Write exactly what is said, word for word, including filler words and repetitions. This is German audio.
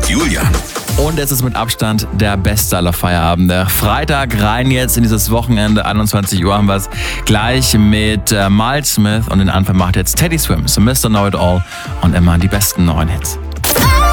Julian. Und es ist mit Abstand der beste aller Feierabende. Freitag rein jetzt in dieses Wochenende, einundzwanzig Uhr haben wir es gleich mit äh, Miles Smith und den Anfang macht jetzt Teddy Swims, Mister Know It All und immer die besten neuen Hits.